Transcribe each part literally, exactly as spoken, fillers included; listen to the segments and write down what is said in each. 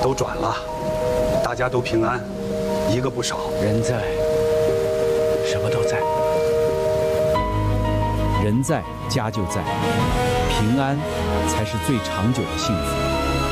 都转了，大家都平安，一个不少。 人在，什么都在。人在，家就在，平安才是最长久的幸福。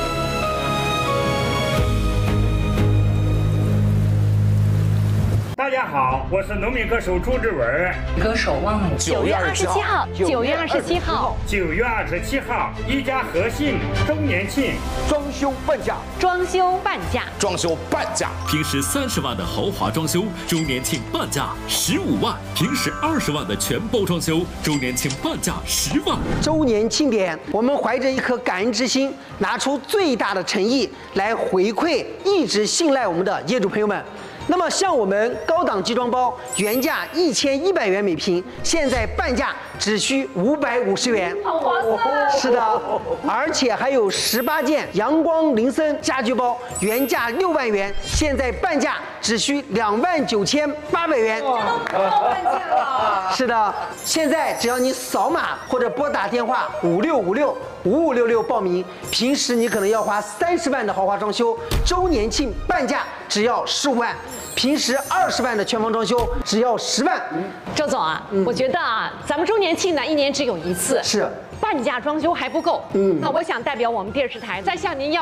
大家好，我是农民歌手朱志文。 歌手汪涵。 九月二十七号，九月二十七号， 九月二十七号，一家和信周年庆， 装修半价， 装修半价， 装修半价。 平时三十万的豪华装修，周年庆半价十五万；平时二十万的全包装修，周年庆半价十万。 周年庆典，我们怀着一颗感恩之心，拿出最大的诚意来回馈一直信赖我们的业主朋友们。那么，像我们高档集装包，原价一千一百元每平，现在半价只需五百五十元。 好划算！ 是的，而且还有十八件阳光林森家居包，原价六万元，现在半价只需两万九千八百元。 这都不到半价了。 是的，现在只要你扫码或者拨打电话五六五六五五六六报名，平时你可能要花三十万的豪华装修，周年庆半价只要十五万。平时二十万的全房装修只要十万。 周总啊，嗯、我觉得啊，咱们周年庆呢一年只有一次， 是半价装修还不够。嗯，那我想代表我们电视台再向您要。